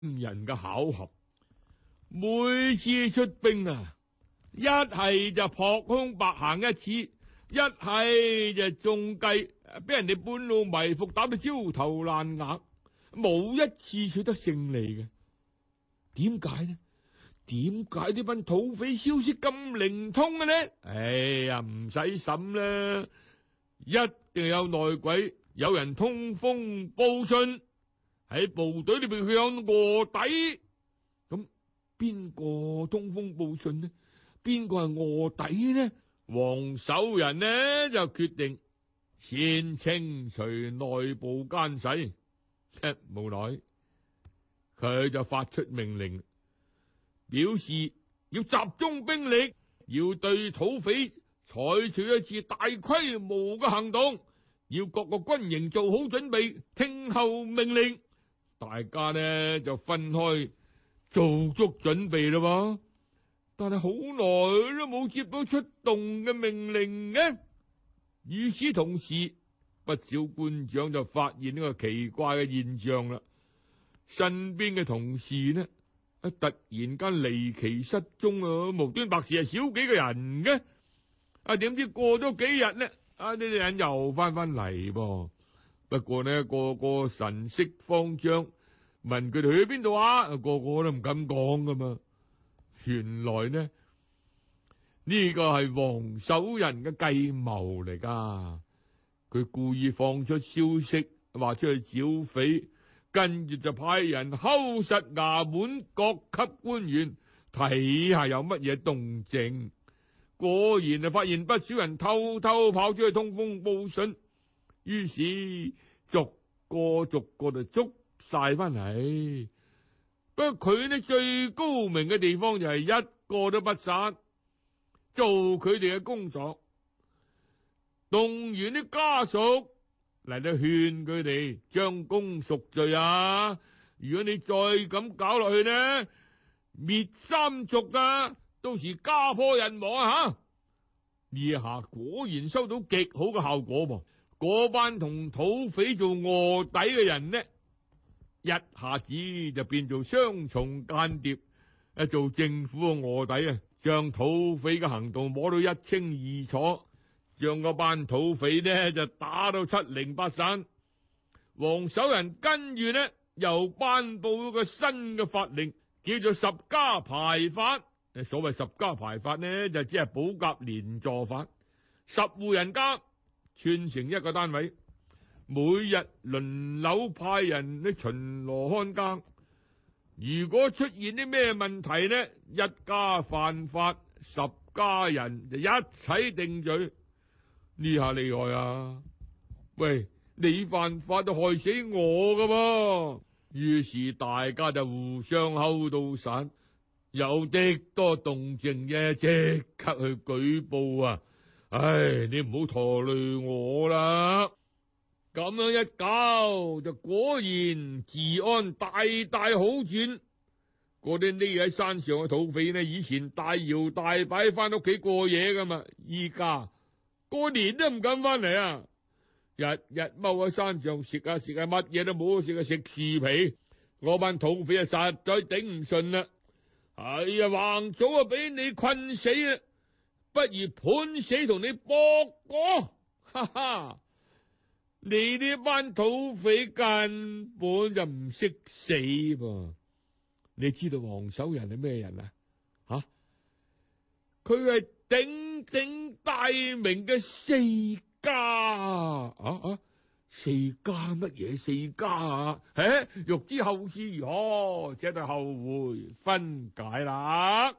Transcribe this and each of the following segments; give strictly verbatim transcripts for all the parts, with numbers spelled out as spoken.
人嘅巧合。每次出兵啊，一係就撲空白行一次，一係就中計，俾人哋半路埋伏，打到焦頭爛額，冇一次取得勝利嘅。點解呢？點解呢班土匪消息咁靈通嘅呢？哎呀，唔使審啦，一定有內鬼，有人通風報信，喺部隊裏邊佢有臥底。咁邊個通風報信呢？邊個係臥底呢？王守仁呢就決定先清除內部奸細，無奈佢就發出命令，表示要集中兵力，要對土匪採取一次大規模嘅行動，要各個軍營做好準備，聽候命令。大家呢就分開做足準備啦，但係好耐都冇接到出動嘅命令嘅。與此同時，不少官長就發現呢個奇怪嘅現象啦，身邊嘅同事呢突然間離奇失蹤啊，無端白事係少幾個人嘅。啊，點知過咗幾日呢，啊呢啲人又翻翻嚟噃。不過呢個個神色慌張，問佢哋去邊度啊，個個都唔敢講噶嘛。原來呢呢個係王守仁嘅計謀嚟噶，佢故意放出消息話出去剿匪，跟住就派人睺實衙門各級官員，睇下有乜嘢動靜。果然就發現不少人偷偷跑出去通風報信，於是逐個逐個就捉晒翻嚟。不過佢呢最高明嘅地方就係一個都不殺，做佢哋嘅工作，動員啲家屬嚟到勸佢哋將功贖罪啊！如果你再咁搞落去呢，滅三族啊，到時家破人亡啊！吓，呢一下果然收到極好嘅效果噃。嗰班同土匪做臥底嘅人呢，一下子就變做雙重間諜，啊做政府嘅臥底啊，將土匪嘅行動摸到一清二楚，將嗰班土匪呢就打到七零八散。王守仁跟住呢又頒布咗個新嘅法令，叫做十家排法。所謂十家排法呢，就只係保甲連坐法，十戶人家串成一個單位，每日輪流派人去巡邏看更。如果出現啲咩問題呢，一家犯法，十家人就一齊定罪。呢下厲害啊！喂，你犯法就害死我噶噃。於是大家就互相毆到散，有啲多動靜嘅即刻去舉報啊！唉，你唔好拖累我啦。咁樣一搞就果然治安大大好轉。嗰啲匿喺山上嘅土匪呢，以前大搖大擺翻屋企過夜噶嘛，依家過年都唔敢翻嚟啊！日日踎喺山上食啊食啊，乜嘢都冇食啊，食樹皮。我班土匪啊實在頂唔順啦。哎呀，橫早啊俾你困死啊，不如判死同你搏過。哈哈，你呢班土匪根本就唔識死噃。你知道王守仁係咩人啊？吓，佢係鼎鼎大名嘅四家啊啊！四家乜嘢四家啊？誒，欲知後事如何，且待後回分解啦。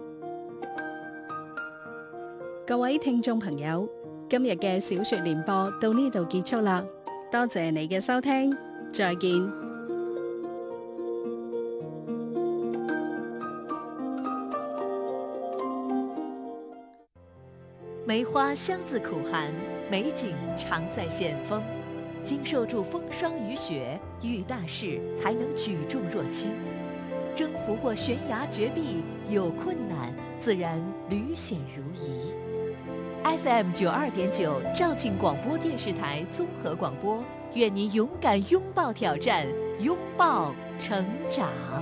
各位聽眾朋友，今日嘅小說聯播到呢度結束啦，多謝你嘅收聽，再見。 梅花香自苦寒，美景常在险峰。经受住风霜雨雪，遇大事才能举重若轻。征服过悬崖绝壁，有困难自然屡险如夷。F M 九二点九肇庆广播电视台综合广播，愿您勇敢拥抱挑战，拥抱成长。